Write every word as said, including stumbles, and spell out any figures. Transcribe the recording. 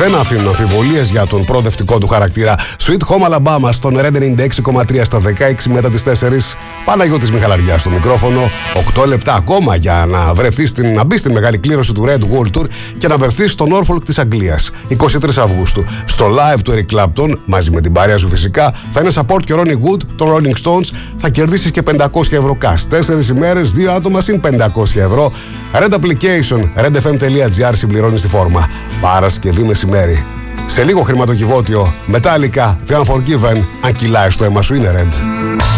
δεν αφήνουν αμφιβολίες για τον προοδευτικό του χαρακτήρα. Sweet Home Alabama στον Red ενενήντα έξι κόμμα τρία στα δεκαέξι μετά τις τέσσερις. Παναγιώτης Μιχαλαριάς στο μικρόφωνο. οκτώ λεπτά ακόμα για να, βρεθεί στην, να μπει στην μεγάλη κλήρωση του Red World Tour και να βρεθεί στο Norfolk της Αγγλίας. είκοσι τρεις Αυγούστου. Στο live του Eric Clapton, μαζί με την παρέα σου φυσικά, θα είναι support και Ronnie Wood των Rolling Stones. Θα κερδίσεις και πεντακόσια ευρώ cash. Τέσσερις ημέρες, δύο άτομα συν πεντακόσια ευρώ. Red Application, redfm.gr συμπληρώνει τη φόρμα. Παρασκευή μεσημέρι. Σε λίγο χρηματοκιβώτιο, Metallica, The Unforgiven, αν κυλάει στο αίμα σου είναι Red.